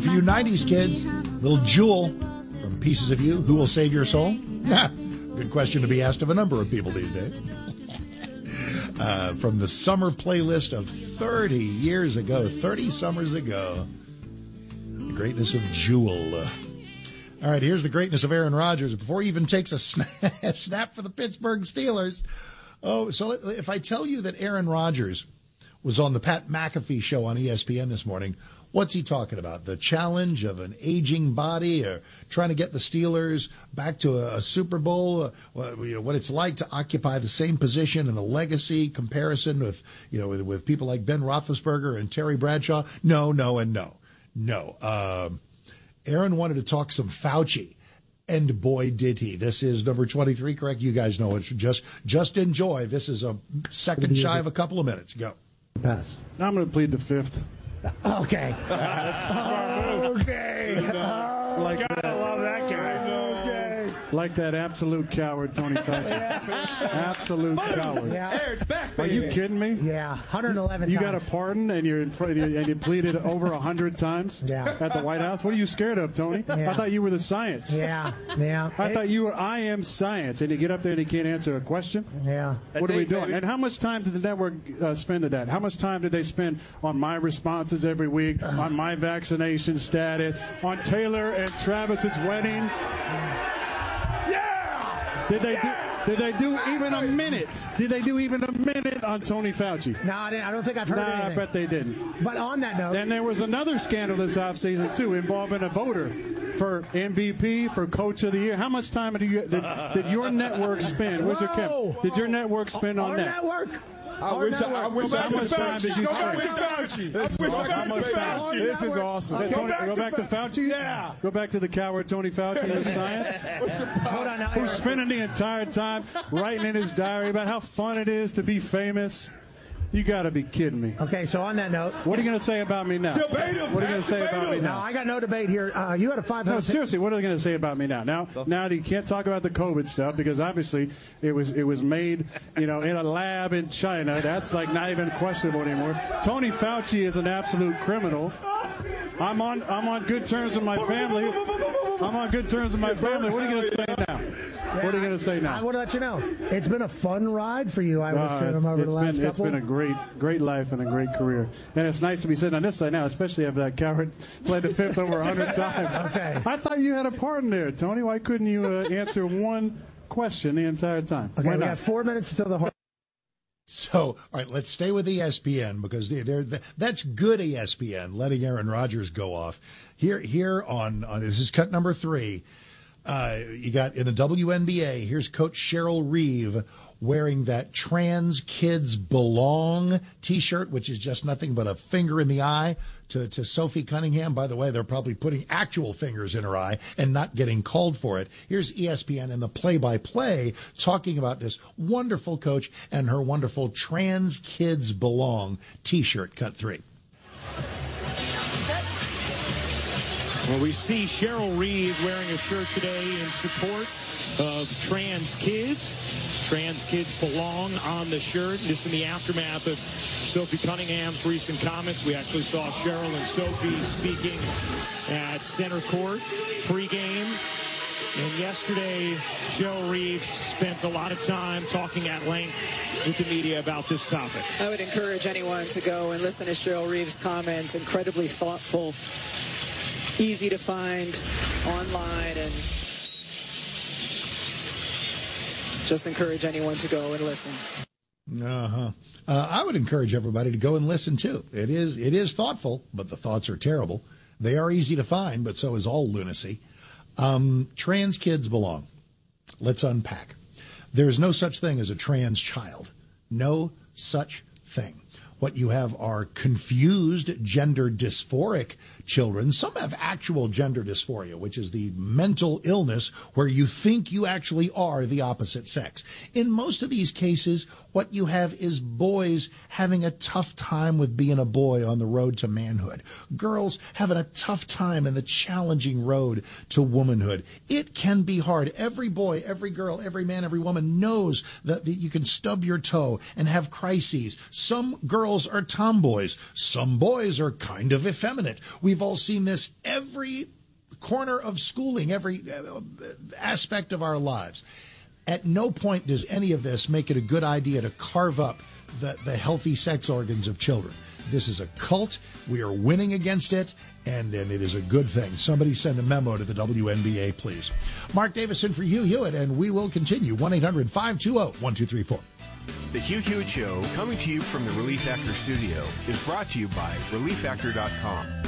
for you 90s kids, little Jewel from Pieces of You, Who Will Save Your Soul? Good question to be asked of a number of people these days. From the summer playlist of 30 years ago, 30 summers ago, the greatness of Jewel. All right, here's the greatness of Aaron Rodgers before he even takes a snap for the Pittsburgh Steelers. Oh, so if I tell you that Aaron Rodgers was on the Pat McAfee show on ESPN this morning, what's he talking about? The challenge of an aging body, or trying to get the Steelers back to a Super Bowl? What it's like to occupy the same position and the legacy comparison with people like Ben Roethlisberger and Terry Bradshaw? No, and no. Aaron wanted to talk some Fauci, and boy, did he. This is number 23, correct? You guys know it. Just enjoy. This is a second shy of a couple of minutes. Go. Pass. I'm going to plead the fifth. Okay. Like gotta love that guy. Like that absolute coward, Tony Fauci. Absolute coward. Yeah. Eric's back, Are baby. you kidding me? Yeah, 111 You times. got a pardon and you're in front and you pleaded over 100 times at the White House? What are you scared of, Tony? Yeah. I thought you were the science. Yeah. I thought you were I am science, and you get up there and you can't answer a question? Yeah. What are we doing? And how much time did the network spend on that? How much time did they spend on my responses every week, on my vaccination status, on Taylor and Travis's wedding? Did they do even a minute? Did they do even a minute on Tony Fauci? No, I don't think I've heard anything. I bet they didn't. But on that note, Then there was another scandal this offseason, too, involving a voter for MVP, for Coach of the Year. How much time did your network spend? Where's your Kim? Did your network spend on our that? network. I wish How much time did you spend? This is awesome. Go back to Fauci? Yeah. Go back to the coward Tony Fauci and his science? Hold on now. Who's spending the entire time writing in his diary about how fun it is to be famous? You got to be kidding me. Okay, so on that note, What are you going to say about me now? Debate him, What are you going to say about me no, now? I got no debate here. You had a 500. No, seriously, what are they going to say about me now? Now you can't talk about the COVID stuff because obviously it was made, in a lab in China. That's like not even questionable anymore. Tony Fauci is an absolute criminal. I'm on good terms with my family. I'm on good terms with my family. What are you going to say now? What are you going to say now? I want to let you know, it's been a fun ride for you, I would assume, over the last couple. It's been a great life and a great career. And it's nice to be sitting on this side now, especially after that coward played the fifth over 100 times. Okay. I thought you had a pardon there, Tony. Why couldn't you answer one question the entire time? Okay, Why we not? have 4 minutes until the. So, all right, let's stay with ESPN because that's good ESPN, letting Aaron Rodgers go off. Here on this is cut number 3. You got in the WNBA, here's Coach Cheryl Reeve wearing that Trans Kids Belong T-shirt, which is just nothing but a finger in the eye to Sophie Cunningham. By the way, they're probably putting actual fingers in her eye and not getting called for it. Here's ESPN in the play-by-play talking about this wonderful coach and her wonderful Trans Kids Belong T-shirt, cut 3. Well, we see Cheryl Reeve wearing a shirt today in support of trans kids. Trans kids belong on the shirt. This in the aftermath of Sophie Cunningham's recent comments. We actually saw Cheryl and Sophie speaking at center court pregame. And yesterday, Cheryl Reeve spent a lot of time talking at length with the media about this topic. I would encourage anyone to go and listen to Cheryl Reeve's comments. Incredibly thoughtful, easy to find online, and just encourage anyone to go and listen. I would encourage everybody to go and listen too. It is thoughtful, but the thoughts are terrible. They are easy to find, but so is all lunacy. Trans kids belong. Let's unpack. There's no such thing as a trans child. No such thing. What you have are confused gender dysphoric children. Some have actual gender dysphoria, which is the mental illness where you think you actually are the opposite sex. In most of these cases, what you have is boys having a tough time with being a boy on the road to manhood. Girls having a tough time in the challenging road to womanhood. It can be hard. Every boy, every girl, every man, every woman knows that you can stub your toe and have crises. Some girls girls are tomboys. Some boys are kind of effeminate. We've all seen this every corner of schooling, every aspect of our lives. At no point does any of this make it a good idea to carve up the healthy sex organs of children. This is a cult. We are winning against it, and it is a good thing. Somebody send a memo to the WNBA, please. Mark Davis in for Hugh Hewitt, and we will continue. 1-800-520-1234. The Hugh Hewitt Show, coming to you from the Relief Factor studio, is brought to you by ReliefFactor.com.